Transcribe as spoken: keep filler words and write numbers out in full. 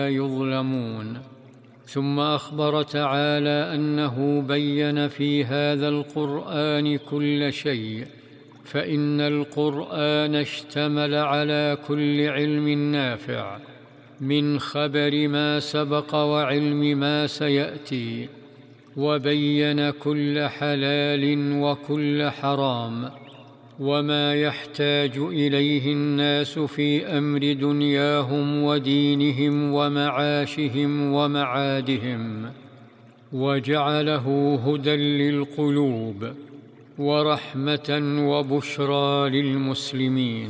يظلمون. ثم أخبر تعالى أنه بين في هذا القرآن كل شيء، فإن القرآن اشتمل على كل علم نافع، من خبر ما سبق وعلم ما سيأتي، وبين كل حلال وكل حرام، وما يحتاج إليه الناس في أمر دنياهم ودينهم ومعاشهم ومعادهم، وجعله هدى للقلوب ورحمة وبشرى للمسلمين.